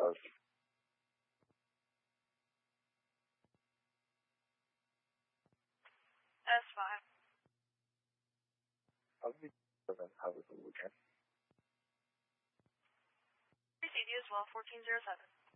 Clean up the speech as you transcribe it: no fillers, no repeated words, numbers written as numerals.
was. That's fine. How was the weekend? Received you as well, 1407.